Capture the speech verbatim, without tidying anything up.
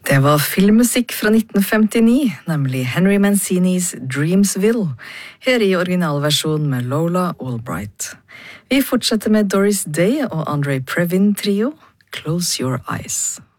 Det var filmmusikk fra nitten femtini, nemlig Henry Mancinis Dreamsville, her i originalversjon med Lola Albright. Vi fortsetter med Doris Day og Andre Previn Trio, Close Your Eyes.